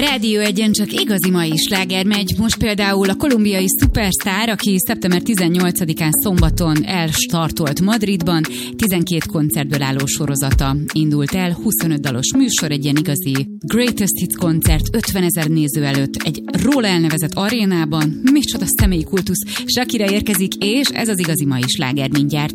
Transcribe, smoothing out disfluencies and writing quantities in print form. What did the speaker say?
Rádió Egyen csak igazi mai sláger megy. Most például a kolumbiai szupersztár, aki szeptember 18-án szombaton elstartolt Madridban, 12 koncertből álló sorozata indult el, 25 dalos műsor, egy ilyen igazi Greatest Hits koncert, 50 000 néző előtt, egy róla elnevezett arénában, micsoda személyi kultusz. Shakira érkezik, és ez az igazi mai sláger mindjárt.